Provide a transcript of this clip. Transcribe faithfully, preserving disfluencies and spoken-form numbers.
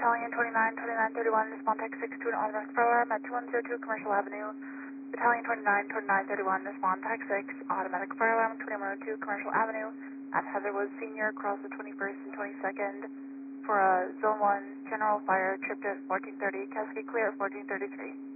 Battalion twenty-nine, twenty-nine thirty-one, respond text six to an automatic fire alarm at two one zero two Commercial Avenue. Battalion twenty-nine, twenty-nine thirty-one, respond text six, automatic fire alarm, twenty-one oh two Commercial Avenue at Heatherwood Senior, across the twenty-first and twenty-second for a Zone one General Fire, tripped at fourteen thirty, Cascade clear at fourteen thirty-three.